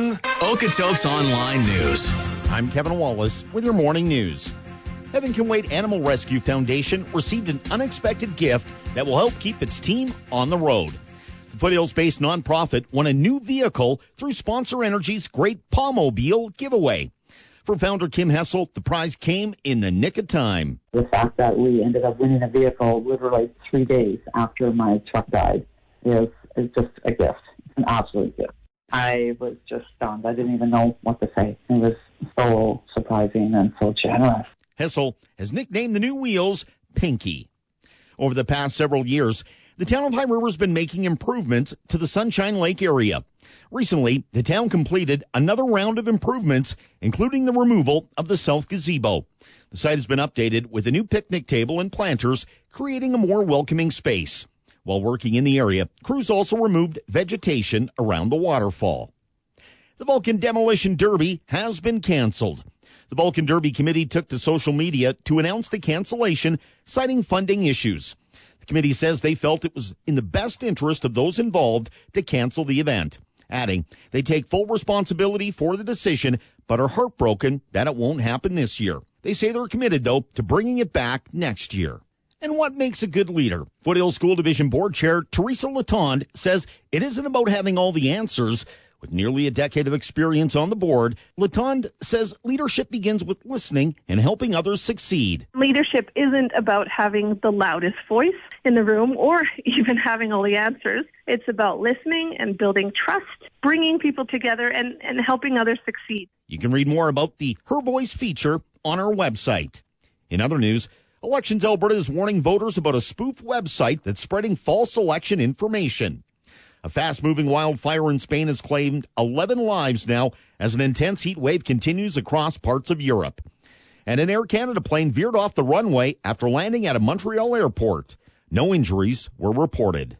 Okotoks Online News. I'm Kevin Wallace with your morning news. Heaven Can Wait Animal Rescue Foundation received an unexpected gift that will help keep its team on the road. The Foothills-based nonprofit won a new vehicle through Sponsor Energy's Great Pawmobile giveaway. For founder Kim Hessel, the prize came in the nick of time. The fact that we ended up winning a vehicle literally 3 days after my truck died is just a gift, an absolute gift. I was just stunned. I didn't even know what to say. It was so surprising and so generous. Hessel has nicknamed the new wheels Pinky. Over the past several years, the town of High River has been making improvements to the Sunshine Lake area. Recently, the town completed another round of improvements, including the removal of the south gazebo. The site has been updated with a new picnic table and planters, creating a more welcoming space. While working in the area, crews also removed vegetation around the waterfall. The Vulcan Demolition Derby has been canceled. The Vulcan Derby Committee took to social media to announce the cancellation, citing funding issues. The committee says they felt it was in the best interest of those involved to cancel the event, adding they take full responsibility for the decision, but are heartbroken that it won't happen this year. They say they're committed, though, to bringing it back next year. And what makes a good leader? Foothills School Division Board Chair Teresa Latond says it isn't about having all the answers. With nearly a decade of experience on the board, Latond says leadership begins with listening and helping others succeed. Leadership isn't about having the loudest voice in the room or even having all the answers. It's about listening and building trust, bringing people together and helping others succeed. You can read more about the Her Voice feature on our website. In other news, Elections Alberta is warning voters about a spoof website that's spreading false election information. A fast-moving wildfire in Spain has claimed 11 lives now as an intense heat wave continues across parts of Europe. And an Air Canada plane veered off the runway after landing at a Montreal airport. No injuries were reported.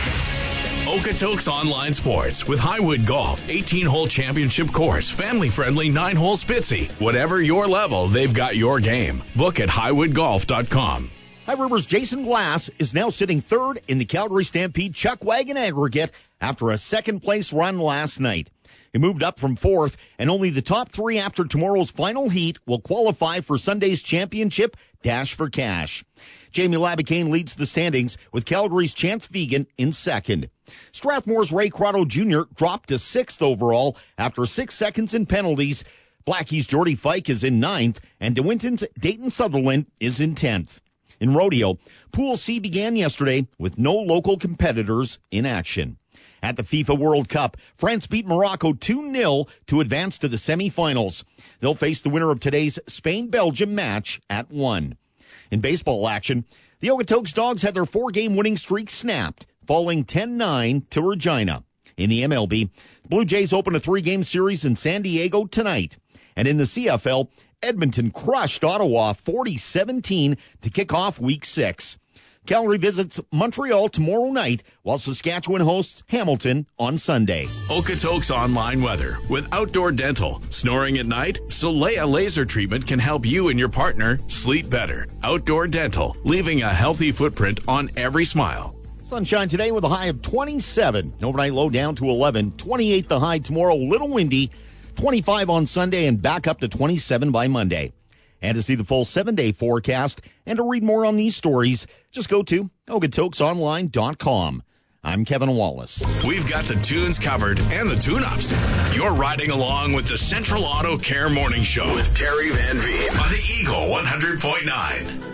Okotoks Online Sports with Highwood Golf, 18-hole championship course, family-friendly 9-hole Spitzy. Whatever your level, they've got your game. Book at highwoodgolf.com. High River's Jason Glass is now sitting third in the Calgary Stampede Chuck Wagon aggregate after a second-place run last night. He moved up from fourth, and only the top three after tomorrow's final heat will qualify for Sunday's championship Dash for Cash. Jamie Labicane leads the standings with Calgary's Chance Vegan in second. Strathmore's Ray Crotto Jr. dropped to sixth overall after 6 seconds in penalties. Blackie's Jordy Fike is in ninth, and DeWinton's Dayton Sutherland is in 10th. In rodeo, Pool C began yesterday with no local competitors in action. At the FIFA World Cup, France beat Morocco 2-0 to advance to the semifinals. They'll face the winner of today's Spain-Belgium match at 1. In baseball action, the Okotoks Dogs had their 4-game winning streak snapped, falling 10-9 to Regina. In the MLB, the Blue Jays open a 3-game series in San Diego tonight. And in the CFL, Edmonton crushed Ottawa 40-17 to kick off Week 6. Calgary visits Montreal tomorrow night, while Saskatchewan hosts Hamilton on Sunday. Okotoks Online Weather with Outdoor Dental. Snoring at night? Solea Laser Treatment can help you and your partner sleep better. Outdoor Dental, leaving a healthy footprint on every smile. Sunshine today with a high of 27. Overnight low down to 11. 28 the high tomorrow, little windy. 25 on Sunday and back up to 27 by Monday. And to see the full 7-day forecast and to read more on these stories, just go to okotokesonline.com. I'm Kevin Wallace. We've got the tunes covered and the tune-ups. You're riding along with the Central Auto Care Morning Show with Terry Van Veen on the Eagle 100.9.